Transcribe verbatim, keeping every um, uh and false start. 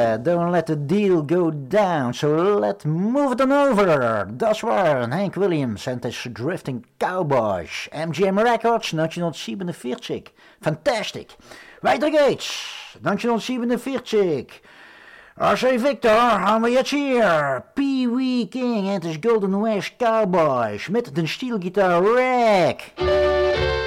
yeah, don't let the deal go down, so let's move it on over. Dat waren Hank Williams en his Drifting Cowboys. M G M Records, negentien zevenenveertig. Fantastic. Weiter geht's. negentien zevenenveertig. R C Victor, haben wir jetzt hier. Pee Wee King en his Golden West Cowboys met de steelgitaar Rack.